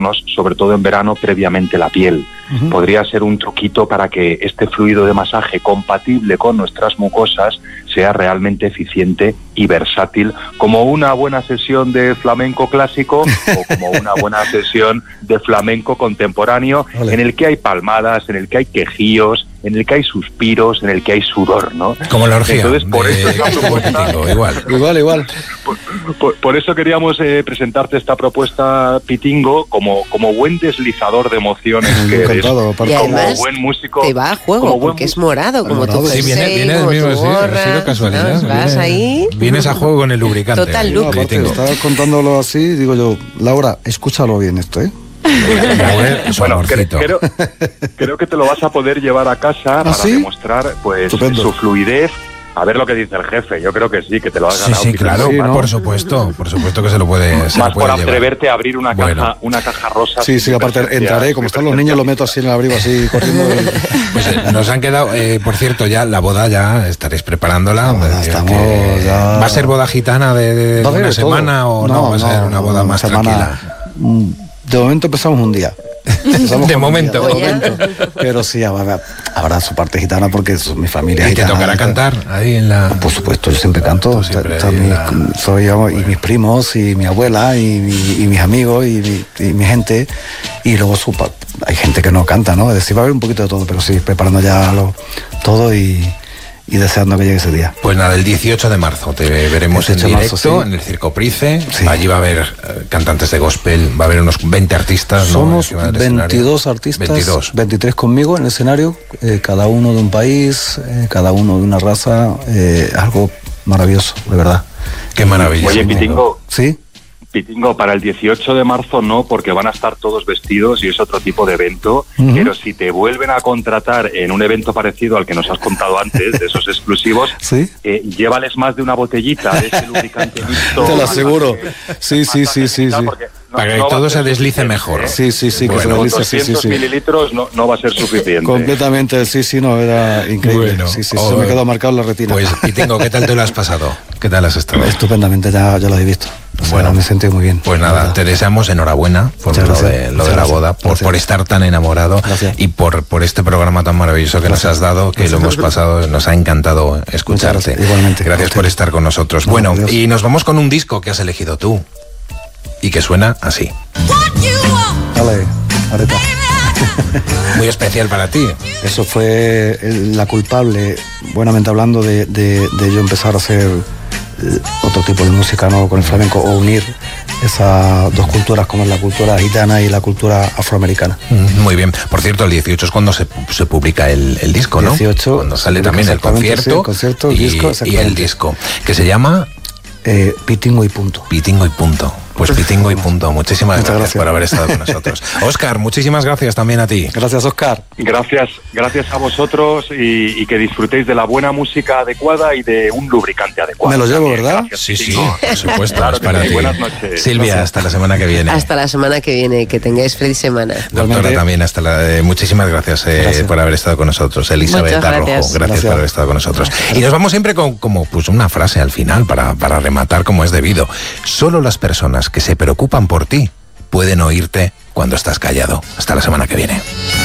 sobre todo en verano, previamente la piel. Podría ser un truquito para que este fluido de masaje compatible con nuestras mucosas sea realmente eficiente y versátil, como una buena sesión de flamenco clásico o como una buena sesión de flamenco contemporáneo, en el que hay palmadas, en el que hay quejíos, en el que hay suspiros, en el que hay sudor, ¿no? Como la orgía. Entonces, por eso es la propuesta. Igual. Por eso queríamos presentarte esta propuesta, Pitingo, como buen deslizador de emociones que eres, y además, buen músico. Te va a juego, porque es morado, como tu jersey, viene como mismo, tu gorra, ha sido casualidad. ¿no? Vas ahí. Vienes a juego con el lubricante. Total look. Estaba contándolo así, digo yo, Laura, escúchalo bien esto, ¿eh? Bueno, creo que te lo vas a poder llevar a casa para demostrar pues su fluidez. A ver lo que dice el jefe, yo creo que sí, que te lo has ganado. Sí, claro, sí, ¿no? por supuesto que se lo puede Más por atreverte a abrir una caja rosa. Sí, aparte entraré, como están los niños, lo meto así en el abrigo, así corriendo. Pues nos han quedado, por cierto, ya la boda ya estaréis preparándola. ¿Va a ser boda gitana de una semana o no? ¿Va a ser una boda más tranquila? De momento empezamos un día. De momento. Pero sí, habrá su parte gitana porque mi familia es gitana. ¿Y te tocará cantar ahí en la...? Por supuesto, yo siempre canto. Y mis primos, y mi abuela, y mis amigos, y mi gente. Y luego hay gente que no canta, ¿no? Es decir, va a haber un poquito de todo, pero sí, preparando ya todo y deseando que llegue ese día. Pues nada, el 18 de marzo te veremos en directo en el Circo Price. Sí. Allí va a haber cantantes de gospel, va a haber unos 20 artistas. Somos 22 artistas, 23 conmigo en el escenario, cada uno de un país, cada uno de una raza, algo maravilloso, de verdad. Qué maravilloso. Oye, Pitingo. ¿Sí? Pitingo, para el 18 de marzo no, porque van a estar todos vestidos y es otro tipo de evento, pero si te vuelven a contratar en un evento parecido al que nos has contado antes, de esos exclusivos, llévales más de una botellita de ese lubricante mixto. Te lo aseguro. Sí. Para que todo se deslice mejor. Sí, bueno, que se deslice. 200 mililitros no va a ser suficiente. Completamente, era increíble. Bueno, se me quedó marcado en la retina. Pues, Pitingo, ¿qué tal te lo has pasado? ¿Qué tal has estado? Estupendamente, ya lo he visto. Bueno, me sentí muy bien. Pues nada, te deseamos enhorabuena por lo de la boda, por estar tan enamorado y por este programa tan maravilloso que nos has dado, que lo hemos pasado, nos ha encantado escucharte. Igualmente. Gracias por estar con nosotros. Bueno, y nos vamos con un disco que has elegido tú y que suena así. Dale, areta. Muy especial para ti. Eso fue la culpable, buenamente hablando, de yo empezar a hacer otro tipo de música, ¿no? Con el flamenco, o unir esas dos culturas, como es la cultura gitana y la cultura afroamericana. Muy bien. Por cierto, el 18 es cuando se publica el disco, ¿no? 18. Cuando sale también el concierto, el disco, y el disco, que se llama... Pitingo y punto. Pitingo y punto. Pues Pitingo y punto. Muchísimas gracias por haber estado con nosotros. Óscar, muchísimas gracias también a ti. Gracias, Óscar. Gracias a vosotros y que disfrutéis de la buena música adecuada y de un lubricante adecuado. Me lo llevo, ¿verdad? Gracias, sí, por supuesto. Claro, es para ti. Buenas noches. Silvia, hasta la semana que viene. Hasta la semana que viene, que tengáis feliz semana. Doctora, también muchísimas gracias, por haber estado con nosotros. Elizabeth Arrojo, gracias por haber estado con nosotros. Gracias. Y nos vamos siempre con como una frase al final para rematar como es debido. Solo las personas que se preocupan por ti pueden oírte cuando estás callado. Hasta la semana que viene.